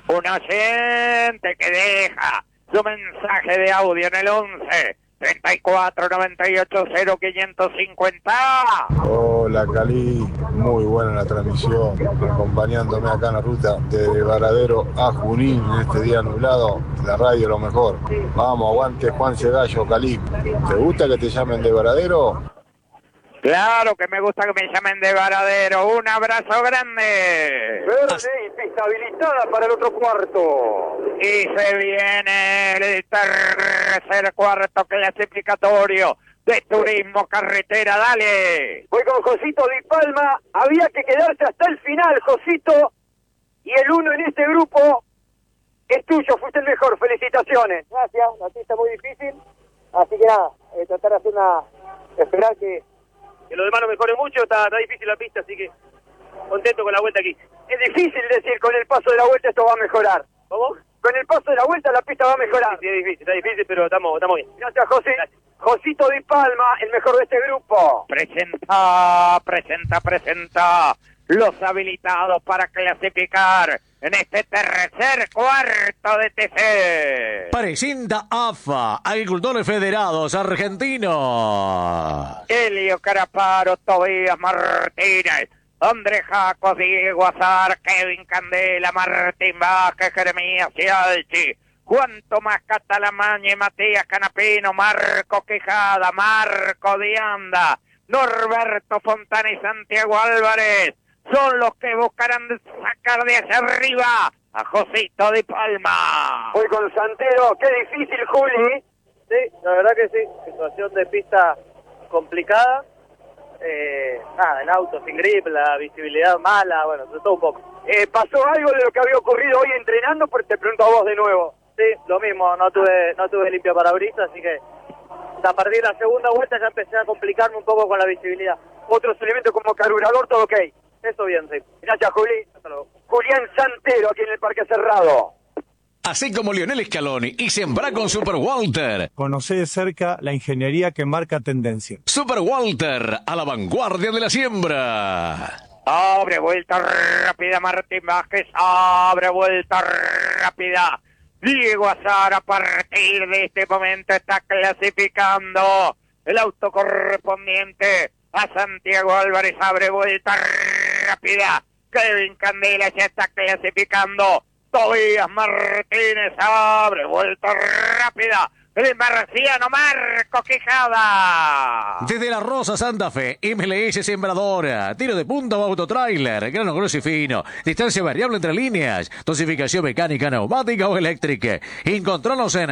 Un oyente que deja su mensaje de audio en el 11 34 98 0550. Hola Cali, muy buena la transmisión, acompañándome acá en la ruta de Varadero a Junín en este día nublado, la radio lo mejor. Vamos, aguante Juan Gallo, Cali. ¿Te gusta que te llamen de Varadero? Claro que me gusta que me llamen de Varadero. Un abrazo grande. Verde y pista habilitada para el otro cuarto. Y se viene el tercer cuarto clasificatorio de Turismo Carretera. Dale. Voy con Josito Di Palma. Había que quedarse hasta el final, Josito. Y el uno en este grupo es tuyo. Fuiste el mejor. Felicitaciones. Gracias. La pista muy difícil. Así que nada, tratar de hacer esperar que los demás no mejoren mucho. Está difícil la pista, así que contento con la vuelta aquí. Es difícil decir con el paso de la vuelta esto va a mejorar. ¿Cómo? Con el paso de la vuelta la pista va a mejorar. Sí, está difícil, pero estamos bien. Gracias, José. Gracias. Josito Di Palma, el mejor de este grupo. Presenta los habilitados para clasificar en este tercer cuarto de TC. Presenta AFA, Agricultores Federados Argentinos. Elio Caraparo, Tobías Martínez, André Jacos, Diego Azar, Kevin Candela, Martín Vázquez, Jeremías Cialchi, Juan Tomás Catalamaña, Matías Canapino, Marco Quijada, Marco Dianda, Norberto Fontana y Santiago Álvarez son los que buscarán sacar de hacia arriba a Josito Di Palma. Voy con Santero, qué difícil, Juli. Sí, la verdad que sí, situación de pista complicada. El auto sin grip, la visibilidad mala, bueno, de todo un poco. ¿Pasó algo de lo que había ocurrido hoy entrenando? Porque te pregunto a vos de nuevo. Sí, lo mismo, no tuve limpio parabrisas, así que a partir de la segunda vuelta ya empecé a complicarme un poco con la visibilidad. Otros elementos como carburador, todo ok. Eso bien, sí. Gracias, Juli. Hasta luego. Julián Santero, aquí en el Parque Cerrado. Así como Lionel Scaloni y sembrá con Super Walter. Conocé de cerca la ingeniería que marca tendencia. Super Walter, a la vanguardia de la siembra. Abre vuelta rápida Martín Vázquez, abre vuelta rápida. Diego Azar a partir de este momento está clasificando el auto correspondiente a Santiago Álvarez, abre vuelta rápida. Kevin Candela ya está clasificando. Tobías Martínez abre vuelta rápida. El marciano Marco Quijada. Desde La Rosa, Santa Fe, MLS Sembradora, tiro de punta o autotrailer, grano grueso y fino, distancia variable entre líneas, dosificación mecánica, neumática o eléctrica. Encontranos en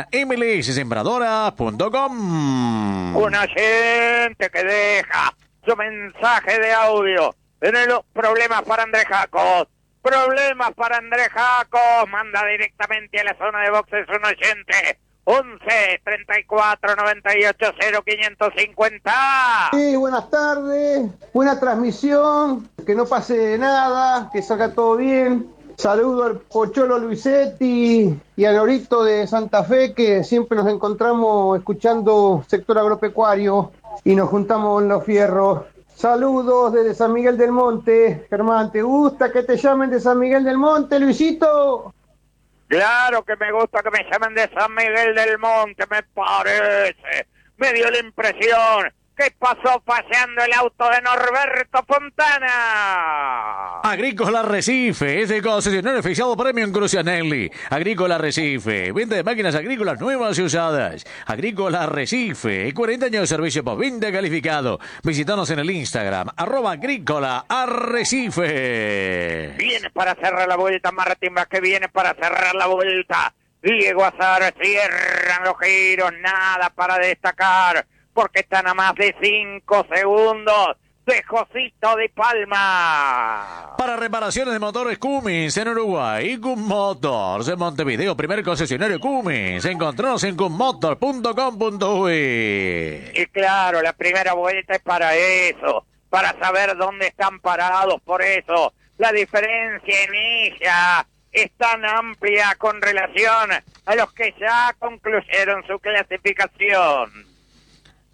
mlssembradora.com. Un oyente que deja su mensaje de audio en los problemas para André Jacos. Problemas para Andrés Jacos, manda directamente a la zona de boxes un oyente. 11 34 98 0550. Sí, buenas tardes, buena transmisión, que no pase nada, que salga todo bien. Saludo al Pocholo Luisetti y a Norito de Santa Fe, que siempre nos encontramos escuchando Sector Agropecuario y nos juntamos en los fierros. Saludos desde San Miguel del Monte. Germán, ¿te gusta que te llamen de San Miguel del Monte, Luisito? Claro que me gusta que me llamen de San Miguel del Monte, me parece. Me dio la impresión que pasó paseando el auto de Norberto Fontana. Agrícola Recife, es el concesionario oficial Premium Crucianelli. Agrícola Recife, venta de máquinas agrícolas nuevas y usadas. Agrícola Recife, 40 años de servicio postventa calificado. Visítanos en el Instagram, @Agrícola Arrecife. Viene para cerrar la vuelta Martín Vázquez, viene para cerrar la vuelta. Diego Azar, cierran los giros, nada para destacar, porque están a más de 5 segundos de Josito Di Palma. Para reparaciones de motores Cummins en Uruguay, Cum Motors en Montevideo, primer concesionario Cummins. Encontranos en cummotor.com.uy. Y claro, la primera vuelta es para eso, para saber dónde están parados, por eso la diferencia en ella es tan amplia con relación a los que ya concluyeron su clasificación.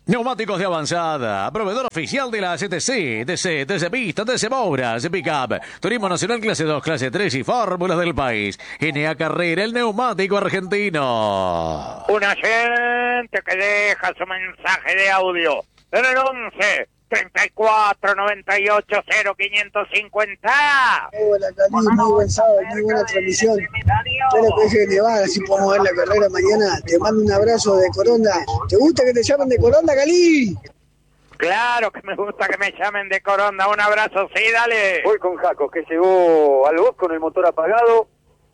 Neumáticos de avanzada, proveedor oficial de la CTC, TC Pista, TC Mouras, Pickup, Turismo Nacional Clase 2, Clase 3 y Fórmulas del país. NA Carrera, el neumático argentino. Un oyente que deja su mensaje de audio en el 11 34 98 0550. Hola, Cali, muy buen sábado, muy buena transmisión. Espero que deje de nevar, así podemos ver la carrera mañana. Te mando un abrazo de Coronda. ¿Te gusta que te llamen de Coronda, Cali? Claro que me gusta que me llamen de Coronda. Un abrazo, sí, dale. Voy con Jaco, que llegó al box con el motor apagado.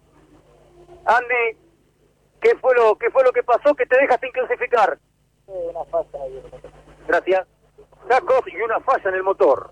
Andy, ¿qué fue lo que pasó que te dejas sin clasificar? Una falla ahí. Gracias. Jaco, y una falla en el motor.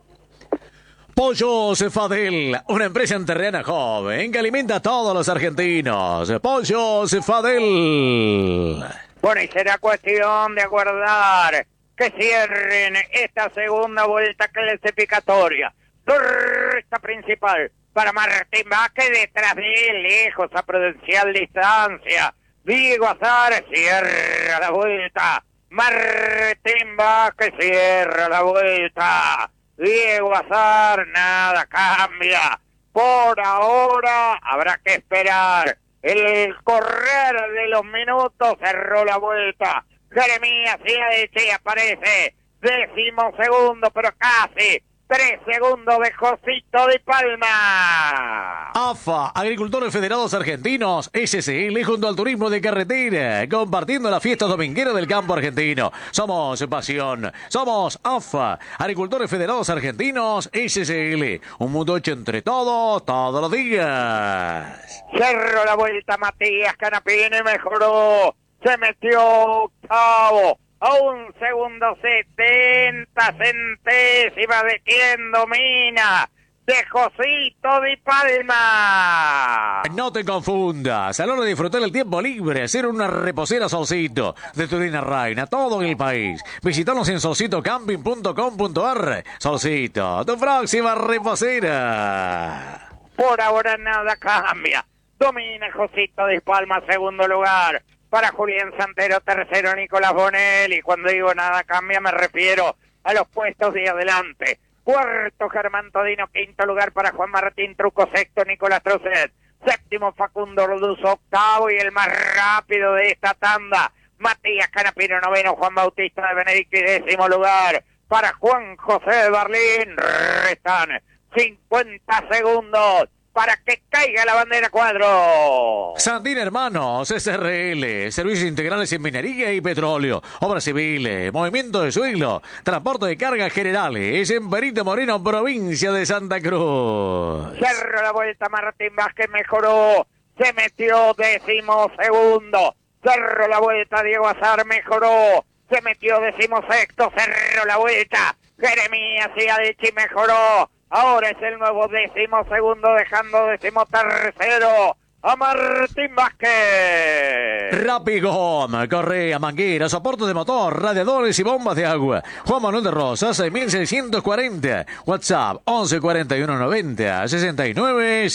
Pollos Fadel, una empresa enterrana joven que alimenta a todos los argentinos. Pollos Fadel. Bueno, y será cuestión de aguardar que cierren esta segunda vuelta clasificatoria. Recta principal para Martín Vázquez, detrás de él, lejos a prudencial distancia. Diego Azar cierra la vuelta. Martín Vázquez cierra la vuelta. Diego Azar, nada cambia. Por ahora habrá que esperar. El correr de los minutos cerró la vuelta. Jeremías y aparece 12º, pero casi 3 segundos de Josito de Palma. AFA, Agricultores Federados Argentinos, SCL junto al turismo de carretera, compartiendo la fiesta dominguera del campo argentino. Somos pasión, somos AFA, Agricultores Federados Argentinos, SCL. Un mundo hecho entre todos, todos los días. Cerró la vuelta Matías Canapini, mejoró. Se metió octavo. A 1 segundo 70 centésimas de quien domina, de Josito de Palma. No te confundas, a la hora de disfrutar el tiempo libre, hacer una reposera Solcito, de Turina Reina, todo en el país. Visítanos en solcitocamping.com.ar. Solcito, tu próxima reposera. Por ahora nada cambia. Domina Josito de Palma, segundo lugar. Para Julián Santero, tercero Nicolás Bonelli. Cuando digo nada cambia me refiero a los puestos de adelante. Cuarto Germán Todino, quinto lugar para Juan Martín Truco, sexto Nicolás Trocet, séptimo Facundo Roduso, octavo y el más rápido de esta tanda, Matías Canapino, noveno Juan Bautista de Benedicto y décimo lugar para Juan José de Barlín. Restan 50 segundos para que caiga la bandera cuadro. Sandín Hermanos, SRL, servicios integrales en minería y petróleo, obras civiles, movimiento de suelo, transporte de cargas generales, en Perito Moreno, provincia de Santa Cruz. Cerró la vuelta Martín Vázquez, mejoró, se metió 12º. Cerró la vuelta Diego Azar, mejoró, se metió 16º, cerró la vuelta Jeremías y Adichi, mejoró. Ahora es el nuevo 12º, dejando 13º a Martín Vázquez. Rapigón, correa, manguera, soporte de motor, radiadores y bombas de agua. Juan Manuel de Rosas, 6640. WhatsApp 11 41 90 69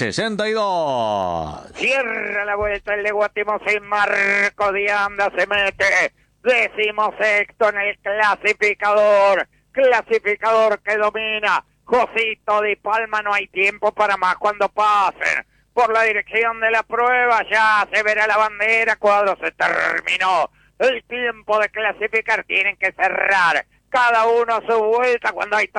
62. Cierra la vuelta el de Guatimosín, Marco de Anda se mete 16º en el clasificador. Clasificador que domina Josito de Palma. No hay tiempo para más. Cuando pasen por la dirección de la prueba ya se verá la bandera. Cuadro, se terminó el tiempo de clasificar. Tienen que cerrar cada uno su vuelta cuando hay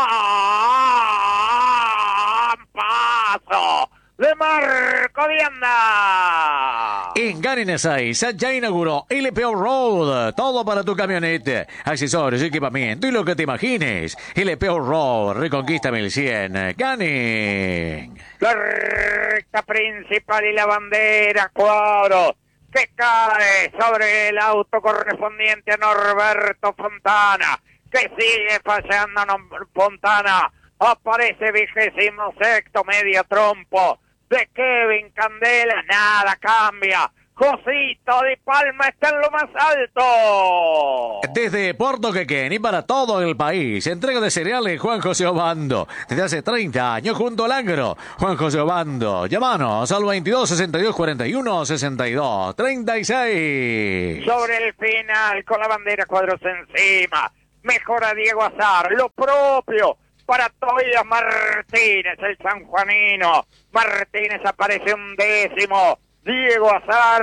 paso de Marco de Anda. En Garin 6 ya inauguró LPO Road, todo para tu camioneta, accesorios, equipamiento y lo que te imagines. LPO Road, Reconquista 1100, Ganin. La recta principal y la bandera cuadro que cae sobre el auto correspondiente a Norberto Fontana, que sigue fallando Fontana. Aparece 26º, medio trompo de Kevin Candela, nada cambia. Josito de Palma está en lo más alto. Desde Puerto Quequén y para todo el país, entrega de cereales Juan José Obando. Desde hace 30 años junto al Agro. Juan José Obando. Llámanos al 22 62 41 62 36. Sobre el final, con la bandera cuadros encima, mejora Diego Azar, lo propio para Tobias Martínez, el sanjuanino. Martínez aparece un décimo. Diego Azar,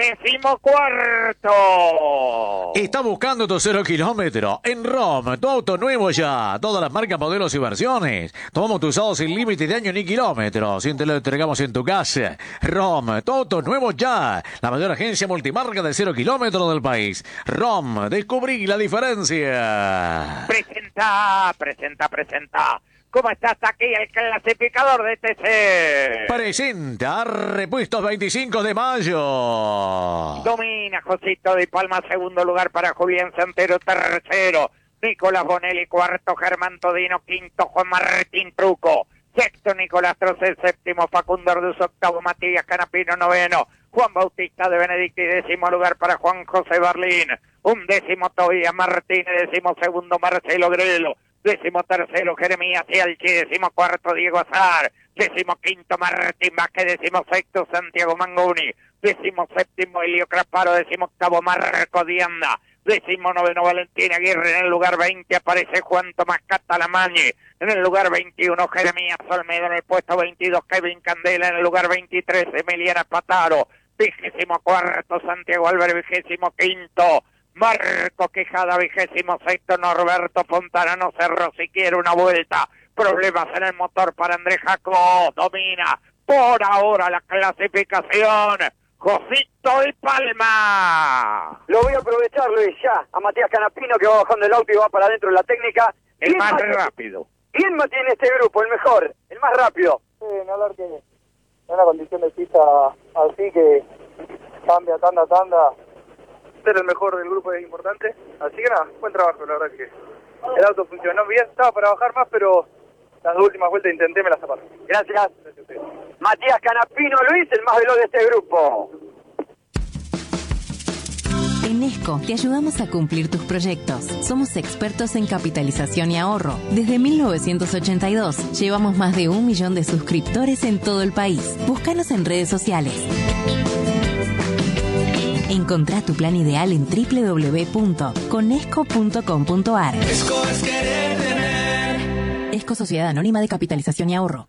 14º. Está buscando tu 0 kilómetro en ROM, tu auto nuevo ya. Todas las marcas, modelos y versiones. Tomamos tu usado sin límite de año ni kilómetros. Y te lo entregamos en tu casa. ROM, tu auto nuevo ya. La mayor agencia multimarca de 0 kilómetros del país. ROM, descubrí la diferencia. Presenta. ¿Cómo estás aquí el clasificador de TC? Presenta Repuestos 25 de mayo. Domina Josito de Palma, segundo lugar para Julián Santero, tercero. Nicolás Bonelli, cuarto. Germán Todino, quinto. Juan Martín Truco, sexto. Nicolás Trocel, séptimo. Facundo Arduz, octavo. Matías Canapino, noveno. Juan Bautista de Benedicti, décimo lugar para Juan José Barlín. Undécimo Tobías Martínez, décimo segundo Marcelo Grelo. 13º Jeremías Cialchi, 14º Diego Azar, 15º Martín Vázquez, 16º Santiago Mangoni, 17º Elio Craparo, 18º Marco Dianda, 19º Valentín Aguirre. En el lugar 20 aparece Juan Tomás Catalamañi, en el lugar 21 Jeremías Olmedo, en el puesto 22 Kevin Candela, en el lugar 23 Emiliana Pataro, 24º Santiago Álvarez, 25º Marco Quijada, 26º Norberto Fontana. No cerró siquiera una vuelta. Problemas en el motor para Andrés Jacó. Domina por ahora la clasificación Josito y Palma. Lo voy a aprovechar, Luis, ya. A Matías Canapino, que va bajando el auto y va para adentro de la técnica. El más rápido. ¿Quién mantiene este grupo? El mejor, el más rápido. Sí, no hablar que en una condición de pista así que cambia tanda a tanda. Ser el mejor del grupo es importante, así que nada, buen trabajo, la verdad que el auto funcionó bien, estaba para bajar más, pero las dos últimas vueltas intenté, me las zaparon. Gracias. Matías Canapino, Luis, el más veloz de este grupo. En ESCO te ayudamos a cumplir tus proyectos. Somos expertos en capitalización y ahorro. Desde 1982 llevamos más de 1 millón de suscriptores en todo el país. Búscanos en redes sociales. Encontrá tu plan ideal en www.conesco.com.ar. ESCO es querer tener. ESCO Sociedad Anónima de Capitalización y Ahorro.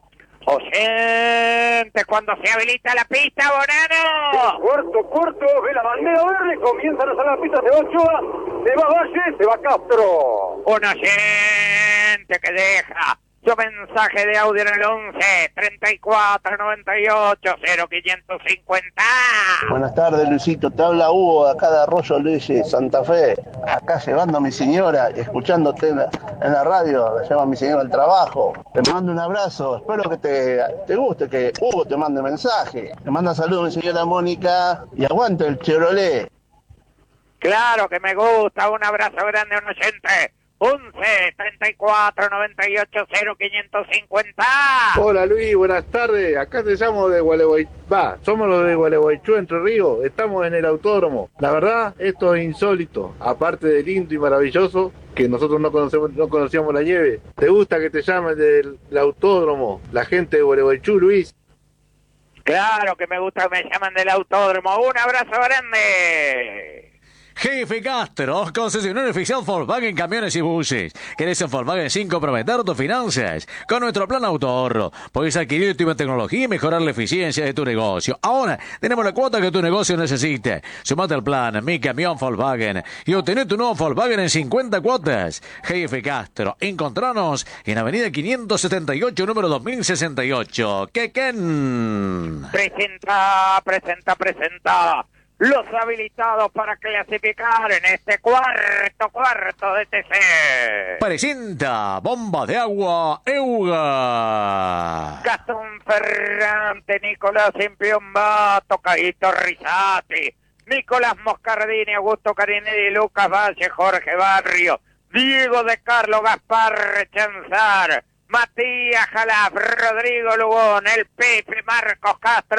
Oyente, cuando se habilita la pista, Bonano. Corto, ve la bandera verde, comienzan a salir la pista, se va Ochoa, se va Valle, se va Castro. Un oyente que deja su mensaje de audio en el 11 34 98 0550. Buenas tardes, Luisito. Te habla Hugo de acá de Arroyo Leyes, Santa Fe. Acá llevando a mi señora, escuchándote en la radio. La llevo a mi señora al trabajo. Te mando un abrazo. Espero que te guste, que Hugo te mande mensaje. Te manda saludos mi señora Mónica y aguante el Chevrolet. Claro que me gusta. Un abrazo grande a un oyente. 11 34 98 0550. Hola Luis, buenas tardes. Acá te llamo de Gualeguaychú. Somos los de Gualeguaychú, Entre Ríos. Estamos en el autódromo. La verdad, esto es insólito. Aparte de lindo y maravilloso, que nosotros no conocíamos la nieve. ¿Te gusta que te llamen del autódromo? La gente de Gualeguaychú, Luis. Claro que me gusta que me llaman del autódromo. Un abrazo grande. Jefe Castro, concesionario oficial Volkswagen Camiones y Buses. ¿Querés en Volkswagen 5 prometer tus finanzas? Con nuestro plan autoahorro, podés adquirir tu tecnología y mejorar la eficiencia de tu negocio. Ahora tenemos la cuota que tu negocio necesite. Sumate al plan Mi Camión Volkswagen y obtener tu nuevo Volkswagen en 50 cuotas. Jefe Castro, encontranos en Avenida 578, número 2068. Quequén. Presenta. Los habilitados para clasificar en este cuarto de TC. Presenta Bomba de Agua Euga. Gastón Ferrante, Nicolás Impiombato, Caíto Rizati, Nicolás Moscardini, Augusto Carinelli, Lucas Valle, Jorge Barrio, Diego de Carlos, Gaspar Chanzar, Matías Jalaf, Rodrigo Lugón, el Pepe, Marcos Castro,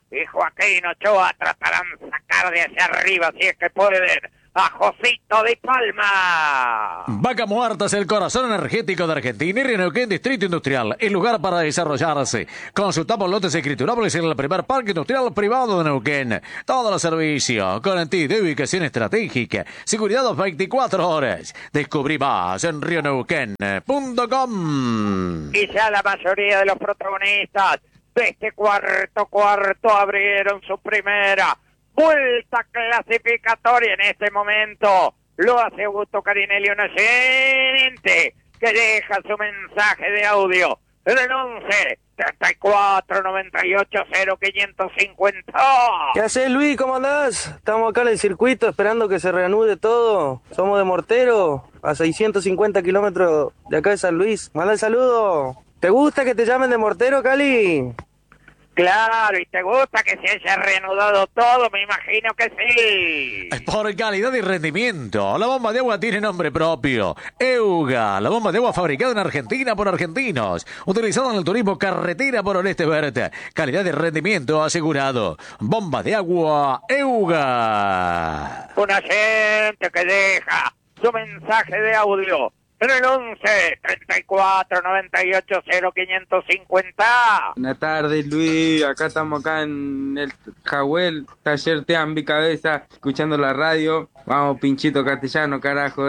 y Joaquín Ochoa tratarán de sacar de hacia arriba, si es que pueden, a Josito de Palma. Vaca Muerta es el corazón energético de Argentina y Río Neuquén Distrito Industrial, el lugar para desarrollarse. Consultamos lotes escriturables en el primer parque industrial privado de Neuquén. Todos los servicios, garantía de ubicación estratégica, seguridad 24 horas. Descubrí más en rioneuquén.com. Y ya la mayoría de los protagonistas de este cuarto abrieron su primera vuelta clasificatoria en este momento. Lo hace Augusto Carinelli, un oyente que deja su mensaje de audio en el 11 34 98 0550. ¿Qué haces, Luis? ¿Cómo andás? Estamos acá en el circuito esperando que se reanude todo. Somos de Mortero, a 650 kilómetros de acá de San Luis. Manda el saludo. ¿Te gusta que te llamen de Mortero, Cali? Claro, y te gusta que se haya reanudado todo, me imagino que sí. Por calidad y rendimiento, la bomba de agua tiene nombre propio. Euga, la bomba de agua fabricada en Argentina por argentinos, utilizada en el turismo carretera por Oeste Verde. Calidad y rendimiento asegurado. Bomba de agua Euga. Un oyente que deja su mensaje de audio en el 11 34 98 0550. Buenas tardes, Luis. Acá estamos en el Jahuel, taller Teambi Cabeza, escuchando la radio. Vamos, pinchito castellano, carajo,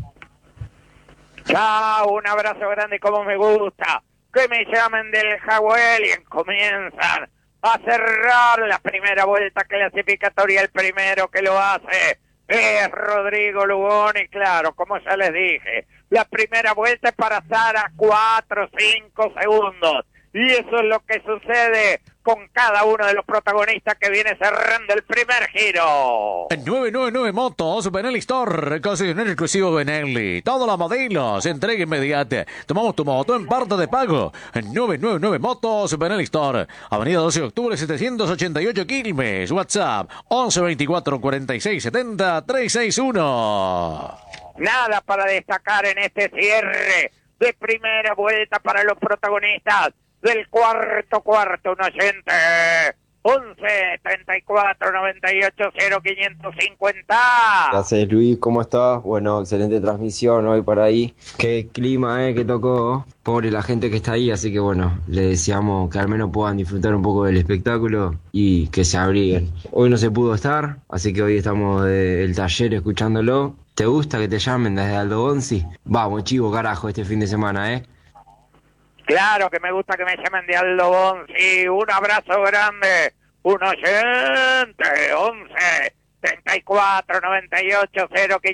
Chao, un abrazo grande, como me gusta que me llamen del Jahuel y comienzan a cerrar la primera vuelta clasificatoria. El primero que lo hace es Rodrigo Lugón y claro, como ya les dije, la primera vuelta es para Sara 4 o 5 segundos y eso es lo que sucede con cada uno de los protagonistas que viene cerrando el primer giro. 999 Motos, Benelli Store, concesionario exclusivo Benelli. Todos los modelos, entrega inmediata. Tomamos tu moto en parte de pago. 999 Motos, Benelli Store. Avenida 12 de octubre, 788 Quilmes. WhatsApp, 11 24 46 70 361. Nada para destacar en este cierre de primera vuelta para los protagonistas del cuarto, un oyente, 11 34 98 0550. Gracias, Luis, ¿cómo estás? Bueno, excelente transmisión hoy por ahí. Qué clima, que tocó. Pobre la gente que está ahí, así que bueno, le deseamos que al menos puedan disfrutar un poco del espectáculo y que se abriguen. Hoy no se pudo estar, así que hoy estamos del taller escuchándolo. ¿Te gusta que te llamen desde Aldo Bonzi? Vamos, chivo, carajo, este fin de semana, Claro que me gusta que me llamen de Aldo Bonzi. Un abrazo grande. Un oyente. 11 34 98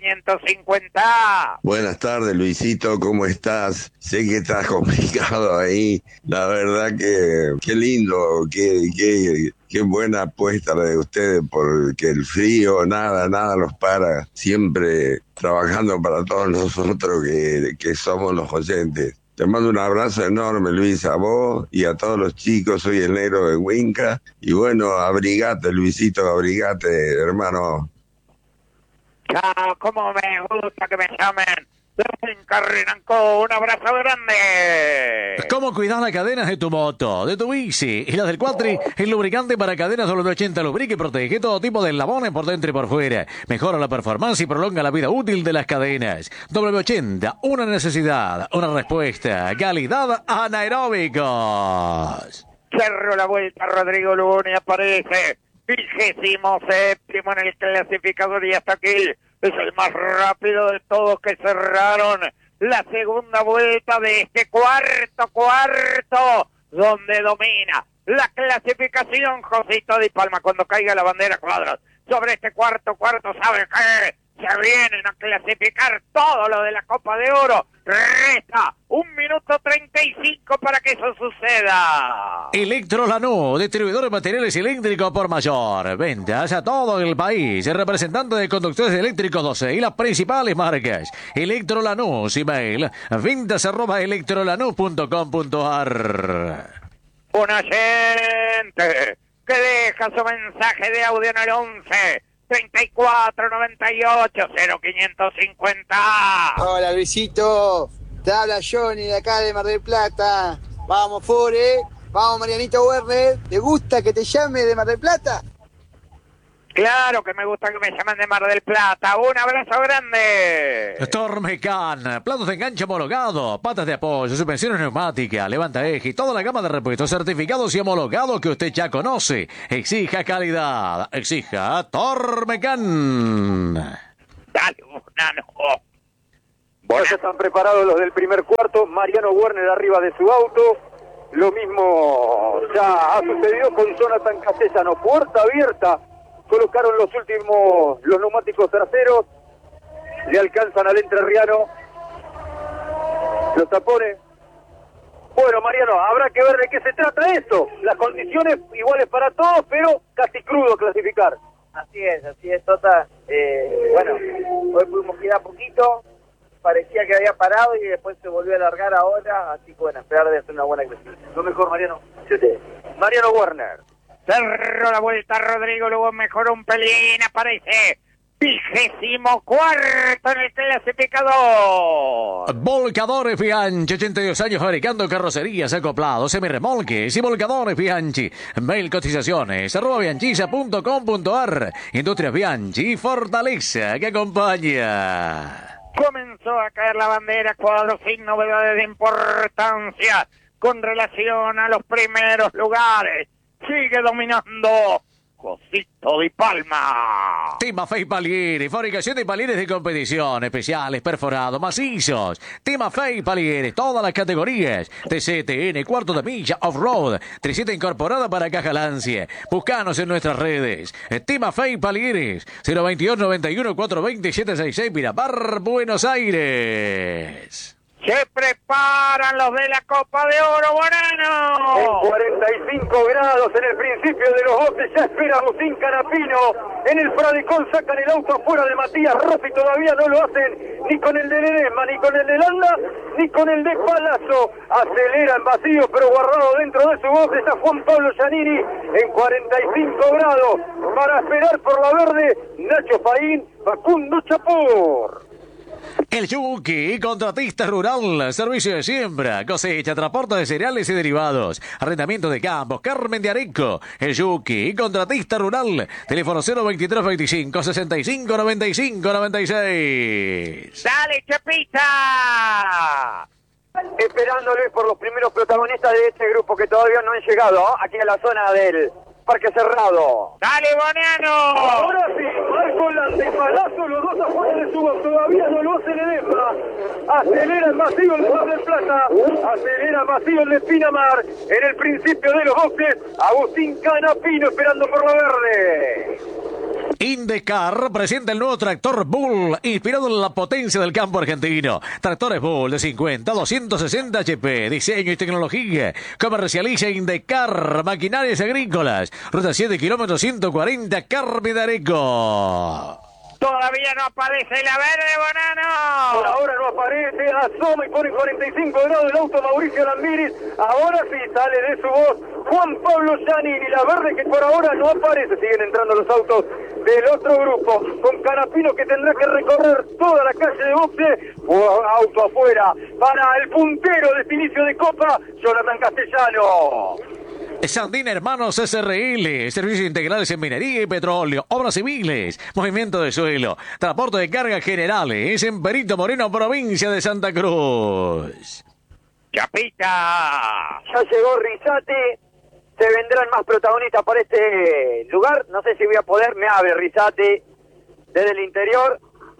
0550. Buenas tardes, Luisito, ¿cómo estás? Sé que estás complicado ahí. La verdad que qué lindo, qué buena apuesta la de ustedes, porque el frío, nada los para. Siempre trabajando para todos nosotros que somos los oyentes. Te mando un abrazo enorme, Luis, a vos y a todos los chicos. Soy el negro de Huinca. Y bueno, abrigate, Luisito, abrigate, hermano. Chao, como me gusta que me llamen de Huinca, Rinanco. Un abrazo grande. ¿Cómo cuidar las cadenas de tu moto, de tu bici y las del Quattri? El lubricante para cadenas W80 lubrica y protege todo tipo de eslabones por dentro y por fuera. Mejora la performance y prolonga la vida útil de las cadenas. W80, una necesidad, una respuesta. Calidad anaeróbicos. Cerro la vuelta, Rodrigo Lugón, y aparece 27º en el clasificador y hasta aquí es el más rápido de todos que cerraron la segunda vuelta de este cuarto, donde domina la clasificación Josito de Palma. Cuando caiga la bandera cuadros sobre este cuarto, ¿saben qué? Se vienen a clasificar todo lo de la Copa de Oro. Resta 1 minuto 35 para que eso suceda. Electrolanú, distribuidor de materiales eléctricos por mayor. Ventas a todo el país. Representante de conductores eléctricos 12 y las principales marcas. Electrolanú, email, ventas@electrolanú.com.ar. Un oyente que deja su mensaje de audio en el 11 34 98 0550. Hola, Luisito, te habla Johnny de acá de Mar del Plata. Vamos, Fure, Vamos, Marianito Werner. ¿Te gusta que te llame de Mar del Plata? Claro que me gusta que me llamen de Mar del Plata. Un abrazo grande. Tormecan, platos de enganche homologado, patas de apoyo, suspensiones neumáticas, levanta eje y toda la gama de repuestos certificados y homologados que usted ya conoce. Exija calidad, exija Tormecan. Dale, Bonano. Ya están preparados los del primer cuarto. Mariano Werner arriba de su auto. Lo mismo ya ha sucedido con Jonathan Castellano. Puerta abierta. Colocaron los neumáticos traseros. Le alcanzan al entrerriano los tapones. Bueno, Mariano, habrá que ver de qué se trata esto. Las condiciones iguales para todos, pero casi crudo clasificar. Así es, Tota. Bueno, hoy pudimos quedar poquito. Parecía que había parado y después se volvió a alargar ahora. Así que bueno, esperar de hacer una buena clasificación. Lo mejor, Mariano. Mariano Werner. Cerró la vuelta Rodrigo, luego mejoró un pelín, aparece 24º en el clasificador. Volcadores Bianchi, 82 años fabricando carrocerías, acoplados, semirremolques y volcadores Bianchi. Mail cotizaciones @bianchisa.com.ar. Industrias Bianchi, fortaleza que acompaña. Comenzó a caer la bandera, cuadro sin novedades de importancia con relación a los primeros lugares. Sigue dominando Josito Di Palma. Timafey Palieres, fabricación de palieres de competición, especiales, perforados, macizos. Timafey Palieres, todas las categorías. TCTN, cuarto de milla, off-road, tricita incorporada para caja Lancia. Búscanos en nuestras redes. Timafey Palieres, 022 91 420 766, Miramar, Buenos Aires. Se preparan los de la Copa de Oro, Bonano. En 45 grados en el principio de los boxes, ya espera Agustín Canapino. En el Fradicón sacan el auto afuera de Matías Rossi, todavía no lo hacen ni con el de Ledesma, ni con el de Landa, ni con el de Palazzo. Aceleran vacío, pero guardado dentro de su box está Juan Pablo Giannini en 45 grados. Para esperar por la verde, Nacho Faín, Facundo Chapur. El Yuki, contratista rural, servicio de siembra, cosecha, transporte de cereales y derivados, arrendamiento de campos, Carmen de Areco. El Yuki, contratista rural, teléfono 023 25 65 95 96. ¡Dale, Chepita! Esperando, Luis, por los primeros protagonistas de este grupo que todavía no han llegado aquí a la zona del Parque Cerrado. ¡Dale, Bonano! Ahora sí, Marco Lante, Palazzo, los dos afuera de su box, todavía no lo hace Ledesma. Acelera el vacío el de Mar del Plata, acelera vacío el de Pinamar. En el principio de los boxes, Agustín Canapino esperando por la verde. Indecar presenta el nuevo tractor Bull, inspirado en la potencia del campo argentino. Tractores Bull de 50 a 260 HP, diseño y tecnología. Comercializa Indecar, maquinarias agrícolas. Ruta 7, kilómetro 140, Carmen de Areco. Todavía no aparece la verde, Bonano. Por ahora no aparece, asoma y pone 45 grados el auto Mauricio Lambiris. Ahora sí sale de su voz Juan Pablo Giannini, la verde que por ahora no aparece. Siguen entrando los autos del otro grupo, con Canapino que tendrá que recorrer toda la calle de boxe. Auto afuera para el puntero de este inicio de Copa, Jonathan Castellano. Sandina Hermanos SRL, servicios integrales en minería y petróleo, obras civiles, movimiento de suelo, transporte de cargas generales, en Perito Moreno, provincia de Santa Cruz. ¡Chapita! Ya llegó Rizate, se vendrán más protagonistas para este lugar. No sé si voy a poder, me abre Rizate desde el interior.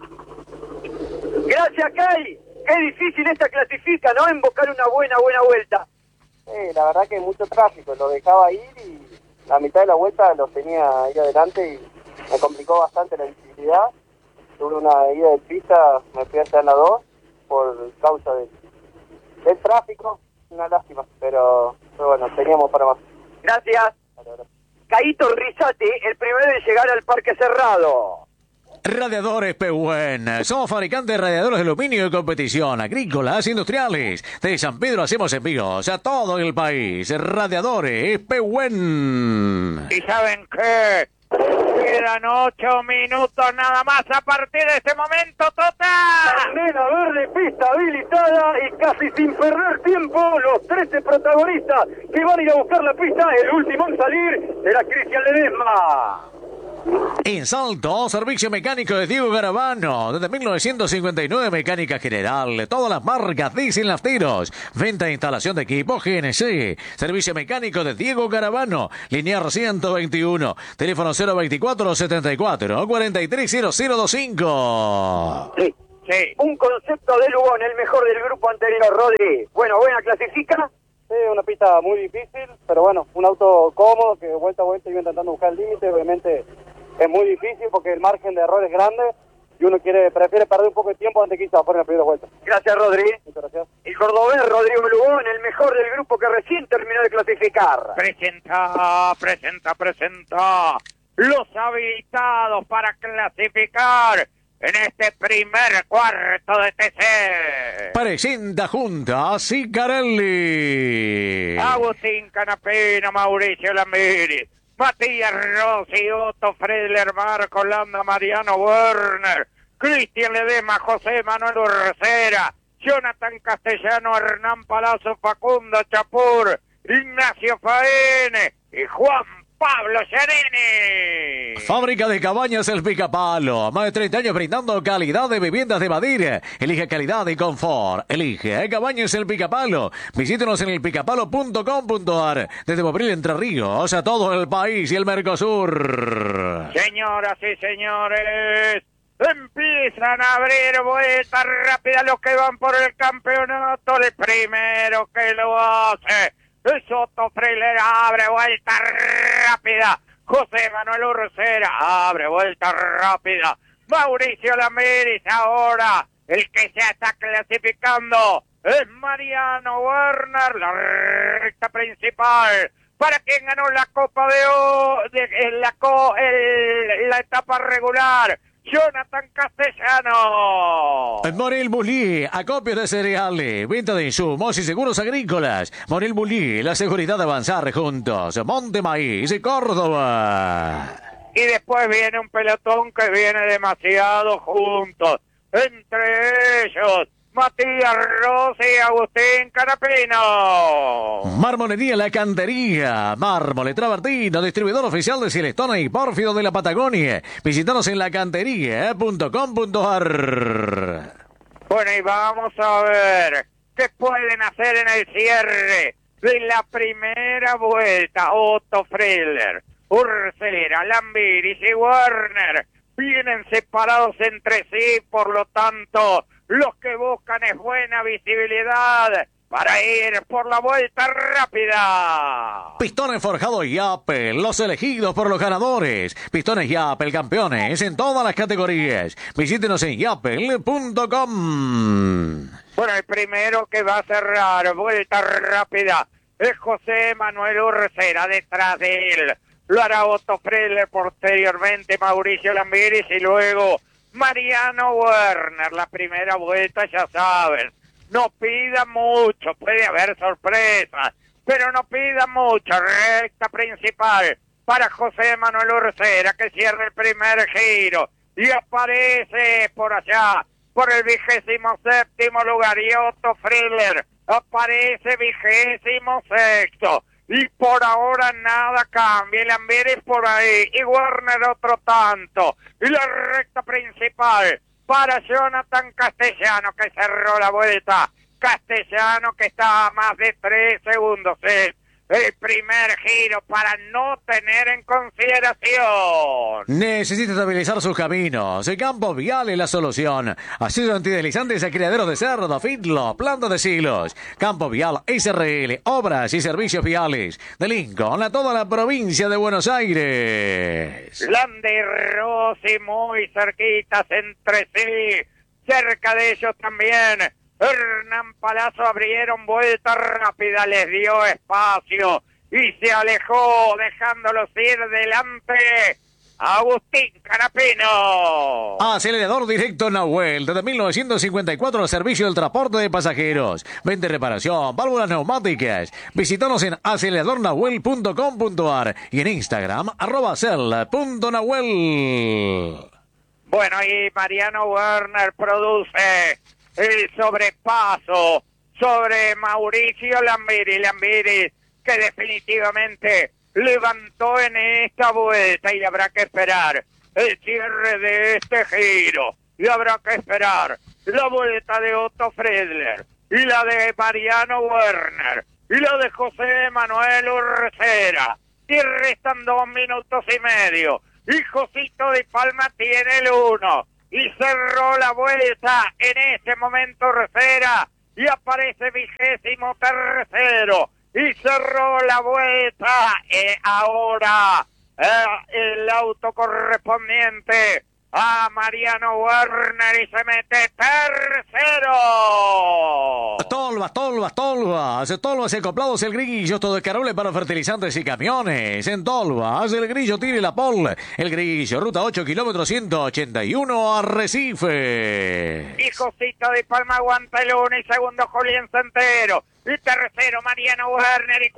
Gracias, Kai. Qué difícil esta clasifica, ¿no? Invocar una buena vuelta. La verdad que hay mucho tráfico, lo dejaba ir y la mitad de la vuelta lo tenía ahí adelante y me complicó bastante la visibilidad. Tuve una ida de pista, me fui hacia la 2 por causa del tráfico, una lástima, pero bueno, teníamos para más. Gracias. Caíto Rizate, el primero en llegar al Parque Cerrado. Radiadores Pehuen. Somos fabricantes de radiadores de aluminio de competición, agrícolas, industriales. De San Pedro hacemos envíos a todo el país. Radiadores Pehuen. ¿Y saben qué? Quedan 8 minutos nada más a partir de este momento, Tota. Bandera verde, pista habilitada y casi sin perder tiempo, los 13 protagonistas que van a ir a buscar la pista. El último en salir será Cristian Ledesma. En Salto, servicio mecánico de Diego Garabano. Desde 1959, mecánica general. Todas las marcas diesel nafteros. Venta e instalación de equipo GNC. Servicio mecánico de Diego Garabano. Linear 121. Teléfono 024 74 430025. Sí. Un concepto de Lugón, el mejor del grupo anterior, Rodri. Bueno, buena clasifica. Sí, una pista muy difícil, pero bueno, un auto cómodo que vuelta a vuelta iba intentando buscar el límite. Obviamente es muy difícil porque el margen de error es grande y uno prefiere perder un poco de tiempo antes que irse a poner la primera vuelta. Gracias, Rodri. Muchas gracias. El cordobés Rodrigo Lugón, el mejor del grupo que recién terminó de clasificar. Presenta los habilitados para clasificar en este primer cuarto de TC. Presenta junta a Sicarelli. Agustín Canapino, Mauricio Lambiris, Matías Rossi, Otto Fredler, Marco Landa, Mariano Werner, Cristian Ledesma, José Manuel Urcera, Jonathan Castellano, Hernán Palazzo, Facundo Chapur, Ignacio Faene y Juan Pablo Llaneni. Fábrica de Cabañas El Picapalo. Más de 30 años brindando calidad de viviendas de Badir. Elige calidad y confort. Elige Cabañas El Picapalo. Visítenos en elpicapalo.com.ar. Desde Bobril, Entre Ríos, a todo el país y el Mercosur. Señoras y señores, empiezan a abrir vueltas rápidas los que van por el campeonato. El primero que lo hace es Otto Freiler, abre vuelta rápida. José Manuel Urcera, abre vuelta rápida. Mauricio Lambiris, ahora el que se está clasificando es Mariano Werner, la recta principal. Para quien ganó la Copa la etapa regular, Jonathan Castellano. Morel Bulli, acopio de cereales, venta de insumos y seguros agrícolas. Morel Bulli, la seguridad de avanzar juntos. Monte Maíz y Córdoba. Y después viene un pelotón que viene demasiado juntos. Entre ellos, Matías Rossi y Agustín Canapino. Marmolería La Cantería. Mármol Travertino, distribuidor oficial de Celestona y Pórfido de la Patagonia. Visítanos en lacantería.com.ar. Bueno, y vamos a ver qué pueden hacer en el cierre de la primera vuelta. Otto Freiler, Urcera, Lambiris y Werner vienen separados entre sí, por lo tanto, los que buscan es buena visibilidad para ir por la vuelta rápida. Pistones Forjado Yapel, los elegidos por los ganadores. Pistones Yapel, campeones en todas las categorías. Visítenos en yapel.com. Bueno, el primero que va a cerrar vuelta rápida es José Manuel Urcera. Detrás de él lo hará Otto Freiler, posteriormente Mauricio Lambiris y luego Mariano Werner. La primera vuelta, ya saben, no pidan mucho, puede haber sorpresas, pero no pidan mucho. Recta principal para José Manuel Urcera, que cierra el primer giro y aparece por allá, por el 27º lugar, y Otto Freiler aparece 26º. Y por ahora nada cambia. Lambiris por ahí y Werner otro tanto. Y la recta principal para Jonathan Castellano, que cerró la vuelta. Castellano que está a más de 3 segundos. El primer giro para no tener en consideración. Necesita estabilizar sus caminos. El Campo Vial es la solución. Ácido antideslizantes a criaderos de cerdo, fitlo, planta de silos. Campo Vial SRL, obras y servicios viales. De Lincoln a toda la provincia de Buenos Aires. Landa y Rossi muy cerquitas entre sí. Cerca de ellos también Hernán Palazzo abrieron vuelta rápida, les dio espacio y se alejó, dejándolos ir delante Agustín Canapino. Acelerador directo Nahuel, desde 1954 al servicio del transporte de pasajeros. Vende reparación, válvulas neumáticas. Visítanos en aceleradornahuel.com.ar y en Instagram @cel.nahuel. Bueno, y Mariano Werner produce el sobrepaso sobre Mauricio Lambiri. Lambiri que definitivamente levantó en esta vuelta y habrá que esperar el cierre de este giro. Y habrá que esperar la vuelta de Otto Friedler y la de Mariano Werner y la de José Manuel Urcera. Y restan 2 minutos y medio. Y Josito de Palma tiene el 1. Y cerró la vuelta en este momento Urcera. Y aparece 23º. Y cerró la vuelta. Ahora el auto correspondiente a Mariano Werner y se mete tercero. Tolvas acoplados el grillo, todo el carole para fertilizantes y camiones. En Tolvas, el grillo tiene la pole. El grillo, ruta 8, kilómetro 181, Arrecife. Y Josito de Palma aguanta el 1 y segundo Julián Santero. Y tercero Mariano Werner y